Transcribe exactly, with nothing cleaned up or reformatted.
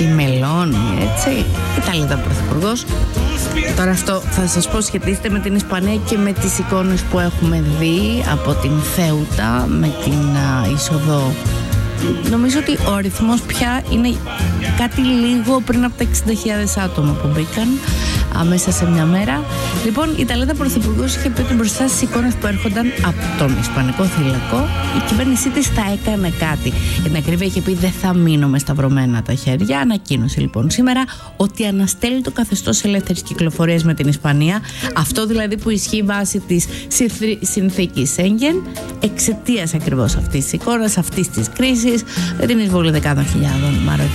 τη Μελώνη, έτσι, Ιταλίδα πρωθυπουργός. Τώρα αυτό θα σας πω σχετίζεται με την Ισπανία και με τις εικόνες που έχουμε δει από την Θέουτα με την α, είσοδο. Νομίζω ότι ο αριθμός πια είναι κάτι λίγο πριν από τα εξήντα χιλιάδες άτομα που μπήκαν α, μέσα σε μια μέρα. Λοιπόν, η Ιταλίδα πρωθυπουργός είχε πει ότι μπροστά στις εικόνες που έρχονταν από τον Ισπανικό θηλυκό, η κυβέρνησή της θα έκανε κάτι. Για την ακρίβεια είχε πει δεν θα μείνω με σταυρωμένα τα χέρια. Ανακοίνωσε λοιπόν σήμερα ότι αναστέλει το καθεστώς ελεύθερης κυκλοφορίας με την Ισπανία. Αυτό δηλαδή που ισχύει βάσει της συνθήκης Σέγγεν, εξαιτίας ακριβώς αυτής της εικόνας, αυτής της κρίσης, με την εισβολή δεκάδων χιλιάδων Μαροκινών